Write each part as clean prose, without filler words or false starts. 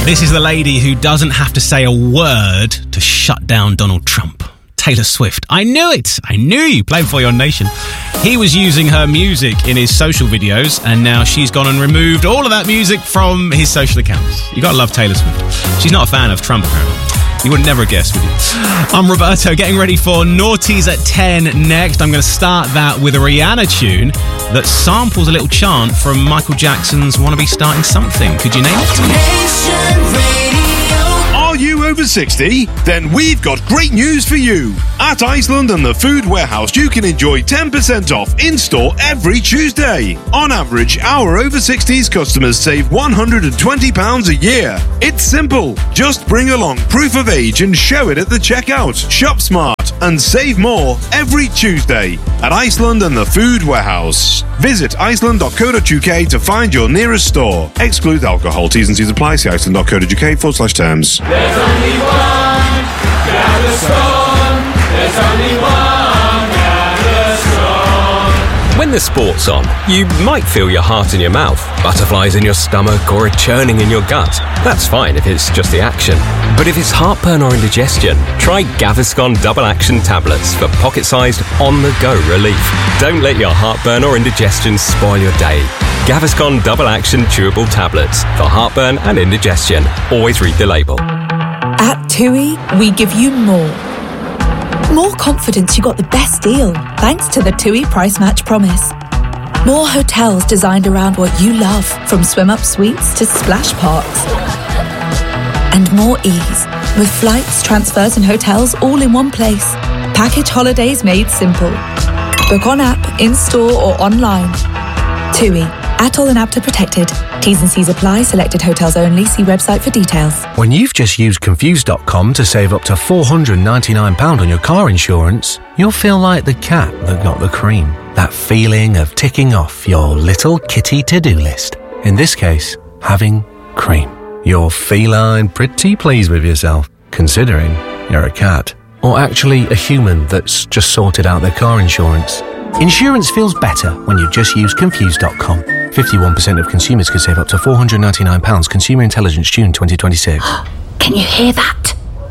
This is the lady who doesn't have to say a word to shut down Donald Trump. Taylor Swift. I knew it. I knew you. Playing for your nation. He was using her music in his social videos, and now she's gone and removed all of that music from his social accounts. You gotta love Taylor Swift. She's not a fan of Trump, apparently. You would never guess, would you? I'm Roberto, getting ready for Naughties at 10 next. I'm going to start that with a Rihanna tune that samples a little chant from Michael Jackson's Wanna Be Starting Something. Could you name it? Are you over 60? Then we've got great news for you. At Iceland and the Food Warehouse, you can enjoy 10% off in-store every Tuesday. On average, our over 60s customers save £120 a year. It's simple. Just bring along proof of age and show it at the checkout. Shop smart and save more every Tuesday at Iceland and the Food Warehouse. Visit iceland.co.uk to find your nearest store. Exclude alcohol. T's and C's apply. See iceland.co.uk/terms. There's only one Gaviscon. There's only one Gaviscon. When the sport's on, you might feel your heart in your mouth, butterflies in your stomach, or a churning in your gut. That's fine if it's just the action. But if it's heartburn or indigestion, try Gaviscon Double Action Tablets for pocket-sized, on-the-go relief. Don't let your heartburn or indigestion spoil your day. Gaviscon Double Action Chewable Tablets for heartburn and indigestion. Always read the label. At TUI, we give you more. More confidence you got the best deal, thanks to the TUI Price Match Promise. More hotels designed around what you love, from swim-up suites to splash parks. And more ease, with flights, transfers and hotels all in one place. Package holidays made simple. Book on app, in-store or online. TUI. ATOL and APTA protected. T's and C's apply. Selected hotels only. See website for details. When you've just used Confused.com to save up to £499 on your car insurance, you'll feel like the cat that got the cream. That feeling of ticking off your little kitty to-do list. In this case, having cream. You're feline pretty pleased with yourself, considering you're a cat. Or actually a human that's just sorted out their car insurance. Insurance feels better when you just use Confused.com. 51% of consumers could save up to £499. Consumer Intelligence, June 2026. Can you hear that?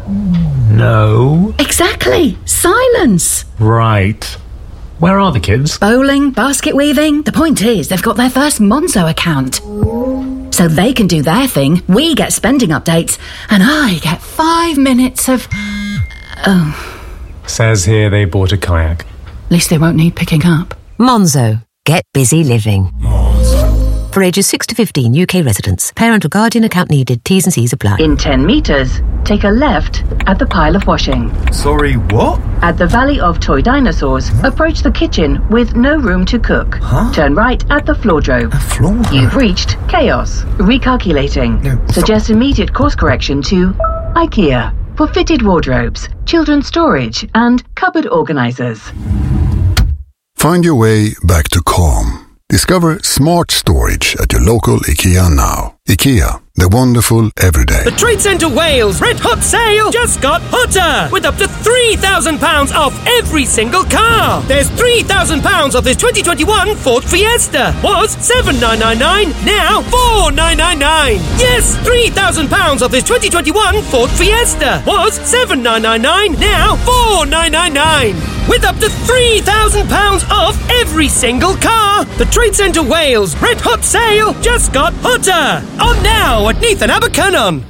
No. Exactly. Silence. Right. Where are the kids? Bowling, basket weaving. The point is, they've got their first Monzo account. So they can do their thing, we get spending updates, and I get 5 minutes of... Says here they bought a kayak. At least they won't need picking up. Monzo. Get busy living. For ages 6 to 15 UK residents. Parent or guardian account needed. T's and C's apply. In 10 metres, take a left at the pile of washing. Sorry, what? At the Valley of Toy Dinosaurs, approach the kitchen with no room to cook. Turn right at the floordrobe. You've reached chaos. Recalculating. Suggest immediate course correction to IKEA for fitted wardrobes, children's storage, and cupboard organisers. Find your way back to calm. Discover smart storage at your local IKEA now. IKEA, the wonderful everyday. The Trade Centre Wales Red Hot Sale just got hotter, with up to £3,000 off every single car. There's £3,000 off this 2021 Ford Fiesta. Was $7,999, now $4,999. Yes, £3,000 off this 2021 Ford Fiesta. Was $7,999, now $4,999. With up to £3,000 off every single car. The Trade Centre Wales Red Hot Sale just got hotter. On now at Neath and Abercynon.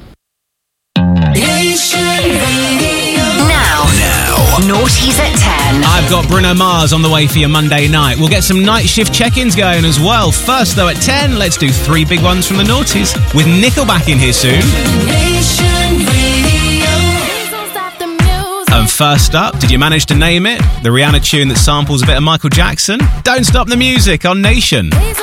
Now, Naughties at 10. I've got Bruno Mars on the way for your Monday night. We'll get some night shift check-ins going as well. First, though, at 10, let's do 3 big ones from the Naughties. With Nickelback in here soon. And first up, did you manage to name it? The Rihanna tune that samples a bit of Michael Jackson? Don't Stop the Music on Nation.